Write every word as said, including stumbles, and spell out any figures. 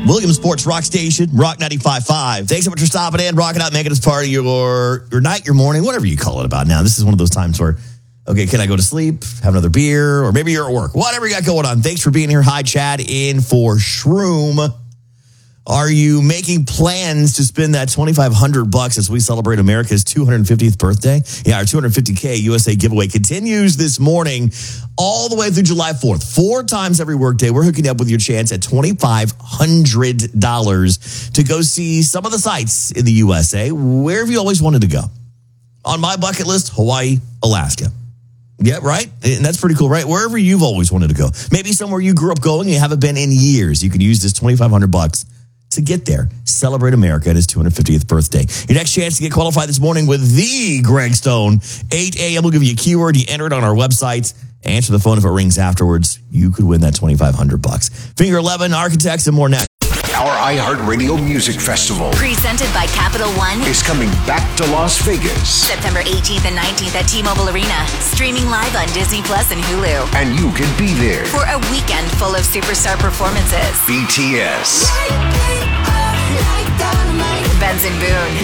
Williams Sports Rock Station, Rock ninety-five point five. Thanks so much for stopping in, rocking out, making us part of your, your night, your morning, whatever you call it about now. This is one of those times where, okay, can I go to sleep, have another beer, or maybe you're at work. Whatever you got going on. Thanks for being here. Hi, Chad, in for Shroom. Are you making plans to spend that twenty-five hundred bucks as we celebrate America's two hundred fiftieth birthday? Yeah, our two hundred fifty K U S A giveaway continues this morning all the way through July fourth. Four times every workday, we're hooking you up with your chance at twenty-five hundred dollars to go see some of the sites in the U S A. Where have you always wanted to go? On my bucket list, Hawaii, Alaska. Yeah, right? And that's pretty cool, right? Wherever you've always wanted to go. Maybe somewhere you grew up going and you haven't been in years. You could use this twenty-five hundred bucks to get there. Celebrate America at his two hundred fiftieth birthday. Your next chance to get qualified this morning with the Greg Stone. eight a.m. We'll give you a keyword. You enter it on our website. Answer the phone if it rings afterwards. You could win that twenty-five hundred bucks. Finger eleven, Architects, and more next. Our iHeartRadio Music Festival, presented by Capital One, is coming back to Las Vegas. September eighteenth and nineteenth at T-Mobile Arena. Streaming live on Disney Plus and Hulu. And you can be there for a weekend full of superstar performances. B T S, Benson Boone,